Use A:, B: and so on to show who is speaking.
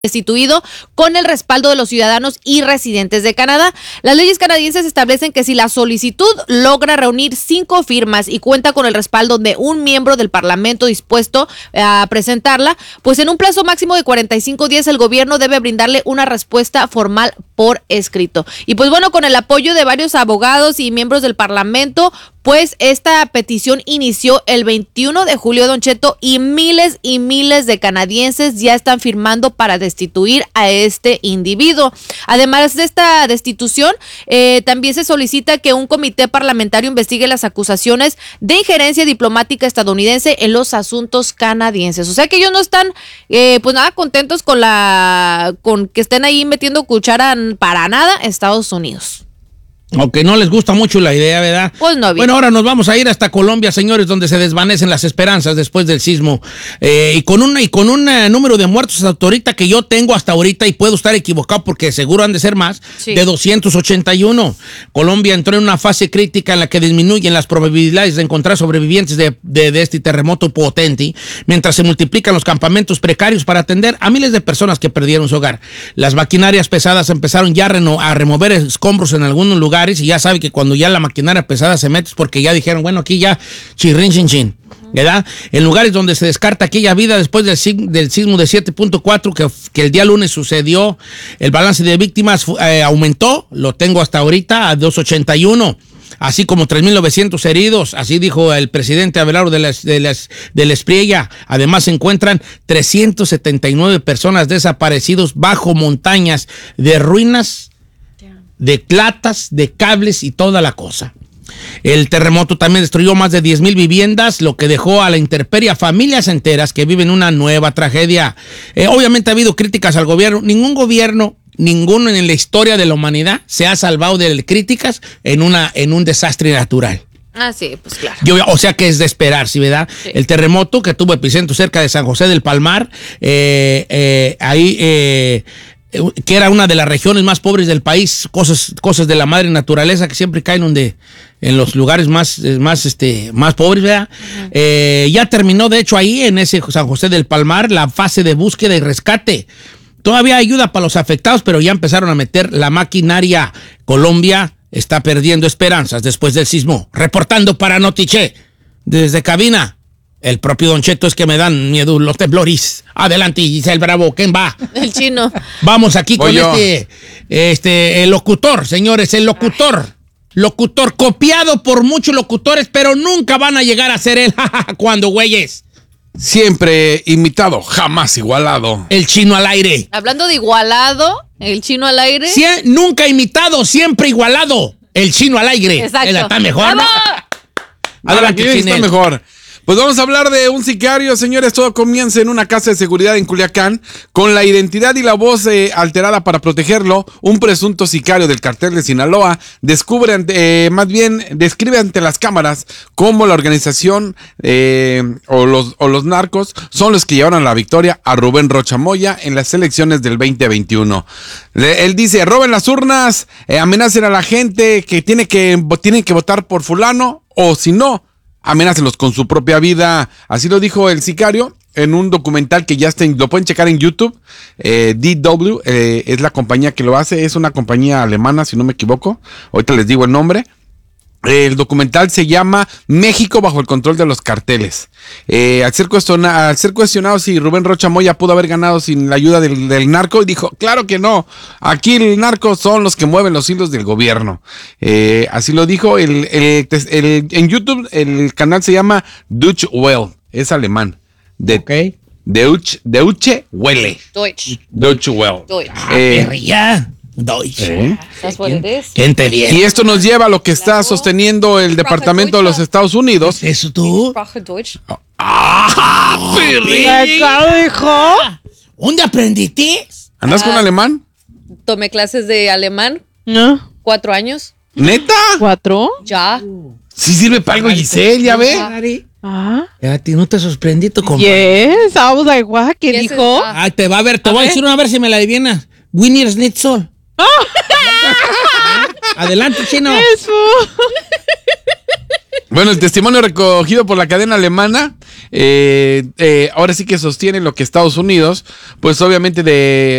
A: destituido con el respaldo de los ciudadanos y residentes de Canadá. Las leyes canadienses establecen que si la solicitud logra reunir 5 firmas y cuenta con el respaldo de un miembro del Parlamento dispuesto a presentarla, pues en un plazo máximo de 45 días el gobierno debe brindarle una respuesta formal por escrito. Y pues bueno, con el apoyo de varios abogados y miembros del Parlamento, pues esta petición inició el 21 de julio, Don Cheto, y miles de canadienses ya están firmando para destituir a este individuo. Además de esta destitución, también se solicita que un comité parlamentario investigue las acusaciones de injerencia diplomática estadounidense en los asuntos canadienses. O sea que ellos no están pues nada contentos con que estén ahí metiendo cuchara para nada a Estados Unidos.
B: Aunque no les gusta mucho la idea, ¿verdad?
A: Pues no. Bien.
B: Bueno, ahora nos vamos a ir hasta Colombia, señores, donde se desvanecen las esperanzas después del sismo. Y con un número de muertos hasta ahorita que yo tengo hasta ahorita, y puedo estar equivocado porque seguro han de ser más, sí, de 281. Colombia entró en una fase crítica en la que disminuyen las probabilidades de encontrar sobrevivientes de este terremoto potente, mientras se multiplican los campamentos precarios para atender a miles de personas que perdieron su hogar. Las maquinarias pesadas empezaron ya a remover escombros en algunos lugares. Y ya sabe que cuando ya la maquinaria pesada se mete es porque ya dijeron, bueno, aquí ya chirrin, chin, chin, ¿verdad? En lugares donde se descarta aquella vida después del sismo de 7.4 que el día lunes sucedió, el balance de víctimas aumentó, lo tengo hasta ahorita a 281. Así como 3,900 heridos, así dijo el presidente Abelardo de la Espriella. Además se encuentran 379 personas desaparecidos bajo montañas de ruinas, de platas, de cables y toda la cosa. El terremoto también destruyó más de 10,000 viviendas, lo que dejó a la intemperie a familias enteras que viven una nueva tragedia. Obviamente ha habido críticas al gobierno. Ninguno en la historia de la humanidad se ha salvado de críticas en un desastre natural.
A: Ah, sí, pues claro.
B: O sea que es de esperar, ¿sí, verdad? Sí. El terremoto que tuvo epicentro cerca de San José del Palmar, que era una de las regiones más pobres del país, cosas de la madre naturaleza que siempre caen en los lugares más pobres, ¿verdad? Ya terminó, de hecho, ahí en ese San José del Palmar, la fase de búsqueda y rescate. Todavía hay ayuda para los afectados, pero ya empezaron a meter la maquinaria. Colombia está perdiendo esperanzas después del sismo. Reportando para Notiche, desde cabina. El propio Don Cheto, es que me dan miedo los temblores. Adelante, Giselle Bravo, ¿quién va?
A: El chino.
B: Vamos aquí con el locutor, señores, el locutor. Locutor, copiado por muchos locutores, pero nunca van a llegar a ser él. ¿Cuándo, güeyes?
C: Siempre imitado, jamás igualado.
B: El chino al aire.
A: Hablando de igualado, el chino al aire.
B: Nunca imitado, siempre igualado. El chino al aire.
A: Exacto.
B: Está mejor, ¿no?
C: Adelante, está mejor. Pues vamos a hablar de un sicario, señores. Todo comienza en una casa de seguridad en Culiacán. Con la identidad y la voz alterada para protegerlo, un presunto sicario del cartel de Sinaloa describe ante las cámaras cómo la organización o los narcos son los que llevaron la victoria a Rubén Rocha Moya en las elecciones del 2021. Él dice, roben las urnas, amenacen a la gente que tienen que votar por fulano, o si no, amenácenlos con su propia vida. Así lo dijo el sicario en un documental que ya lo pueden checar en YouTube. DW es la compañía que lo hace. Es una compañía alemana, si no me equivoco. Ahorita les digo el nombre. El documental se llama México bajo el control de los carteles. Al ser cuestionado si Rubén Rocha Moya pudo haber ganado sin la ayuda del narco, dijo, claro que no, aquí el narco son los que mueven los hilos del gobierno. Así lo dijo. En YouTube el canal se llama Deutsche Welle, es alemán.
B: Okay.
C: Deutsche Welle. Deutsche Welle.
B: Deutsch.
A: That's what it is.
B: Gente bien.
C: Y esto nos lleva a lo que está sosteniendo el Departamento de los Estados Unidos.
B: ¿Eso tú?
A: Hijo.
B: ¿Dónde aprendiste?
C: ¿Andas con alemán?
A: Tomé clases de alemán.
D: No.
A: 4 años.
C: ¿Neta?
D: 4.
A: Ya.
C: Sí sirve para algo, Giselle, ya ve.
D: Ah.
B: Ya, ¿no te sorprendí tu
D: Yes, I was like, what? ¿Qué
A: Yes,
D: dijo?
B: Ay, te voy a decir una, a ver si me la adivinas. Winnie Schnitzel.
D: Oh.
B: Adelante, chino.
D: Eso.
C: Bueno, el testimonio recogido por la cadena alemana, ahora sí que sostiene lo que Estados Unidos, pues obviamente